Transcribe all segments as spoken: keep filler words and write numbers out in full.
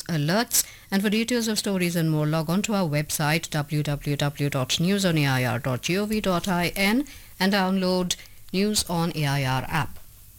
alerts. And for details of stories and more, log on to our website w w w dot news on a i r dot gov dot in and download News on A I R app.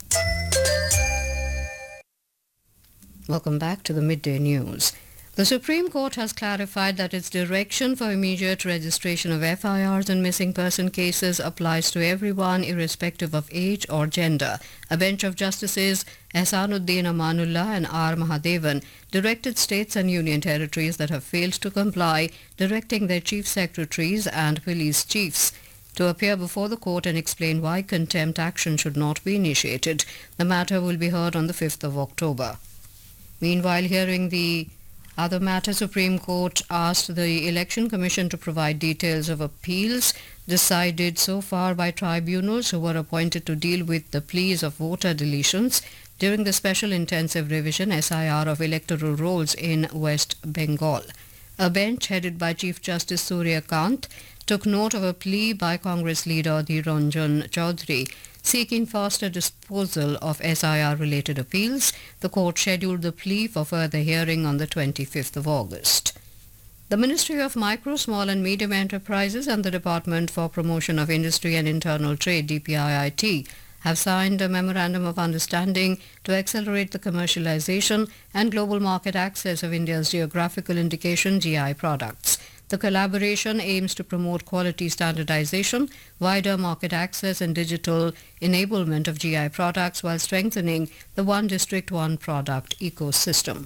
Welcome back to the Midday News. The Supreme Court has clarified that its direction for immediate registration of F I Rs and missing person cases applies to everyone irrespective of age or gender. A bench of Justices Ehsanuddin Amanullah and R. Mahadevan directed states and union territories that have failed to comply, directing their chief secretaries and police chiefs to appear before the court and explain why contempt action should not be initiated. The matter will be heard on the fifth of October. Meanwhile, hearing the other matter, Supreme Court asked the Election Commission to provide details of appeals decided so far by tribunals who were appointed to deal with the pleas of voter deletions during the Special Intensive Revision S I R of electoral rolls in West Bengal. A bench headed by Chief Justice Surya Kant took note of a plea by Congress leader Adhir Ranjan Chaudhary seeking faster disposal of S I R-related appeals. The court scheduled the plea for further hearing on the twenty-fifth of August. The Ministry of Micro, Small and Medium Enterprises and the Department for Promotion of Industry and Internal Trade D P I I T have signed a Memorandum of Understanding to accelerate the commercialization and global market access of India's geographical indication G I products. The collaboration aims to promote quality standardization, wider market access and digital enablement of G I products while strengthening the One District, One Product ecosystem.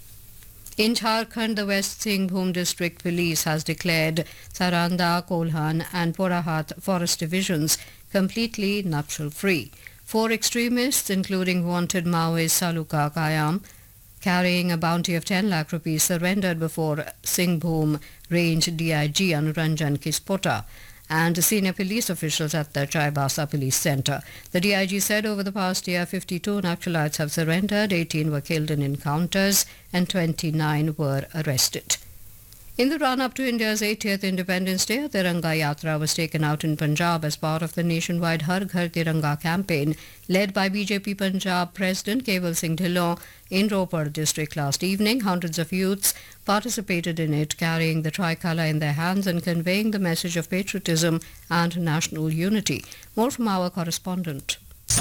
In Jharkhand, the West Singhbhum District Police has declared Saranda, Kolhan and Porahat forest divisions completely nuptial-free. Four extremists, including wanted Maoist Saluka Kayam, carrying a bounty of ten lakh rupees, surrendered before Singhbhum Range D I G Anuranjan Kispota and senior police officials at the Chaibasa Police Centre. The D I G said over the past year, fifty-two Naxalites have surrendered, eighteen were killed in encounters and twenty-nine were arrested. In the run-up to India's eightieth Independence Day, a Tiranga Yatra was taken out in Punjab as part of the nationwide Har Ghar Tiranga campaign led by B J P Punjab President Keval Singh Dhillon in Ropar district last evening. Hundreds of youths participated in it, carrying the tricolour in their hands and conveying the message of patriotism and national unity. More from our correspondent.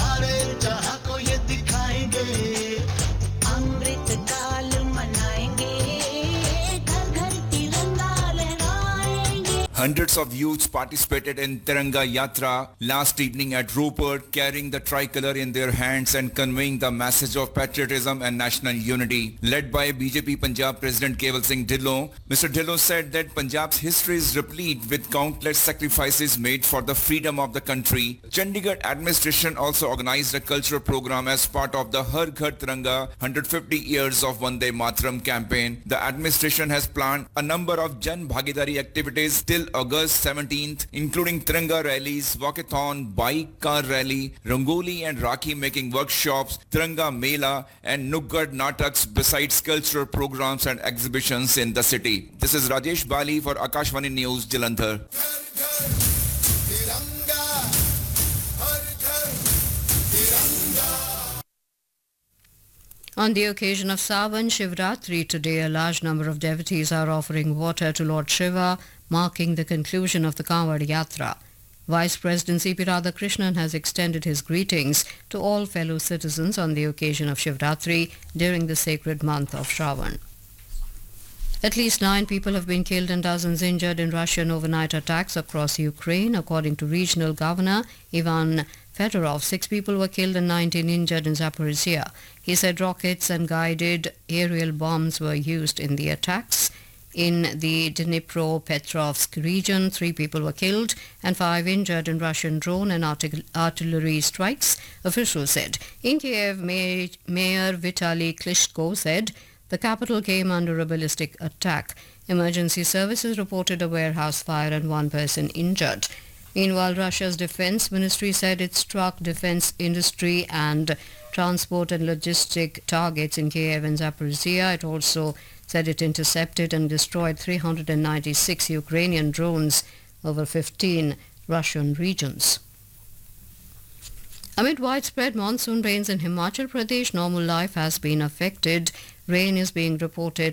Hundreds of youths participated in Tiranga Yatra last evening at Ropar, carrying the tricolour in their hands and conveying the message of patriotism and national unity. Led by B J P Punjab President Keval Singh Dhillon, Mister Dhillon said that Punjab's history is replete with countless sacrifices made for the freedom of the country. Chandigarh administration also organized a cultural program as part of the Har Ghar Tiranga one hundred fifty years of Vande Mataram campaign. The administration has planned a number of Jan Bhagidari activities till August seventeenth, including Tiranga rallies, walkathon, bike car rally, Rangoli and Rakhi making workshops, Tiranga Mela and Nukkad Nataks, besides cultural programs and exhibitions in the city. This is Rajesh Bali for Akashvani News, Jalandhar. On the occasion of Sawan Shivratri today, a large number of devotees are offering water to Lord Shiva, marking the conclusion of the Kanwad Yatra. Vice President C P Radhakrishnan has extended his greetings to all fellow citizens on the occasion of Shivratri during the sacred month of Shravan. At least nine people have been killed and dozens injured in Russian overnight attacks across Ukraine, according to Regional Governor Ivan Fedorov. Six people were killed and nineteen injured in Zaporizhia. He said rockets and guided aerial bombs were used in the attacks. In the Dnipropetrovsk region, three people were killed and five injured in Russian drone and artil- artillery strikes, officials said. In Kiev, May- Mayor Vitaly Klitschko said the capital came under a ballistic attack. Emergency services reported a warehouse fire and one person injured. Meanwhile, Russia's defense ministry said it struck defense industry and transport and logistic targets in Kiev and Zaporizhia. It also said it intercepted and destroyed three hundred ninety-six Ukrainian drones over fifteen Russian regions. Amid widespread monsoon rains in Himachal Pradesh, normal life has been affected. Rain is being reported